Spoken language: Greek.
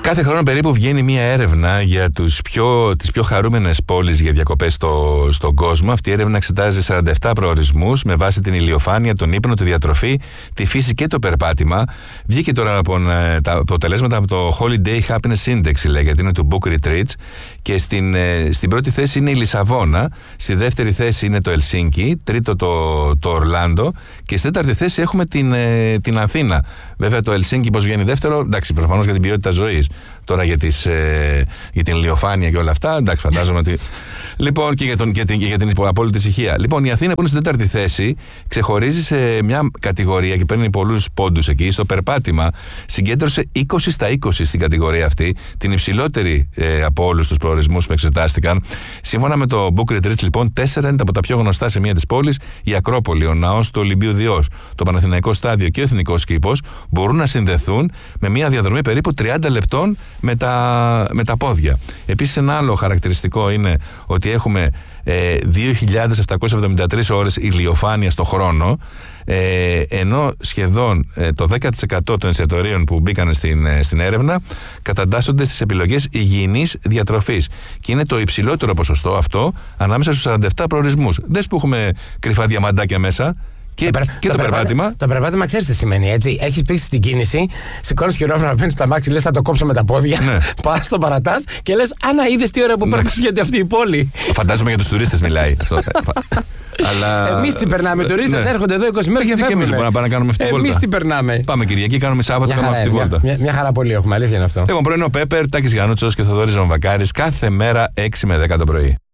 Κάθε χρόνο περίπου βγαίνει μία έρευνα για τις πιο χαρούμενες πόλεις για διακοπές στον κόσμο. Αυτή η έρευνα εξετάζει 47 προορισμούς με βάση την ηλιοφάνεια, τον ύπνο, τη διατροφή, τη φύση και το περπάτημα. Βγήκε τώρα λοιπόν τα αποτελέσματα από το Holiday Happiness Index, λέγεται, είναι του Book Retreats, και στην πρώτη θέση είναι η Λισαβόνα, στη δεύτερη θέση είναι το Ελσίνκι, τρίτο το Ορλάντο και στη τέταρτη θέση έχουμε την Αθήνα. Βέβαια το Ελσίνκι πώς βγαίνει δεύτερο, εντάξει, προφανώς για την ποιότητα ζωής. Τώρα για την ηλιοφάνεια και όλα αυτά, εντάξει, φαντάζομαι ότι. Λοιπόν, και για την απόλυτη ησυχία. Λοιπόν, η Αθήνα που είναι στην τέταρτη θέση ξεχωρίζει σε μια κατηγορία και παίρνει πολλούς πόντους εκεί. Στο περπάτημα συγκέντρωσε 20 στα 20 στην κατηγορία αυτή, την υψηλότερη από όλους τους προορισμούς που εξετάστηκαν. Σύμφωνα με το Book Retreats, λοιπόν, 4 είναι από τα πιο γνωστά σημεία της πόλης: η Ακρόπολη, ο ναός του Ολυμπίου Διός, το Παναθηναϊκό Στάδιο και ο Εθνικός Κήπος μπορούν να συνδεθούν με μια διαδρομή περίπου 30 λεπτών με τα πόδια. Επίσης, ένα άλλο χαρακτηριστικό είναι ότι έχουμε 2.773 ώρες ηλιοφάνεια στο χρόνο, ενώ σχεδόν το 10% των εστιατορίων που μπήκαν στην έρευνα καταντάσσονται στις επιλογές υγιεινής διατροφής. Και είναι το υψηλότερο ποσοστό αυτό ανάμεσα στους 47 προορισμούς. Δες που έχουμε κρυφά διαμαντάκια μέσα. Και το περπάτημα. Το περπάτημα ξέρεις τι σημαίνει, έτσι. Έχεις πήξει την κίνηση, σηκώνεις χειρόφρενα, παίρνεις τα μάξι, λες θα το κόψω με τα πόδια. Ναι. Πας, το παρατάς και λες Άννα, είδες τι ώρα που περπατιέται αυτή η πόλη. Φαντάζομαι για τους τουρίστες μιλάει αυτό. Αλλά... Εμείς τι περνάμε, οι τουρίστες έρχονται εδώ 20 μέρες και φεύγουν. Και εμείς μπορούμε να πάμε να κάνουμε αυτή τη βόλτα. Εμείς τι περνάμε. Πάμε Κυριακή, κάνουμε Σάββατο, κάνουμε αυτή τη βόλτα. Μια χαρά πολύ έχουμε, αλήθεια είναι αυτό. Λοιπόν, πρωινό Πέπερ, Τάκης Γιαννούτσος και Θοδωρής Βαμβακάρης κάθε μέρα 6 με 10 το πρωί.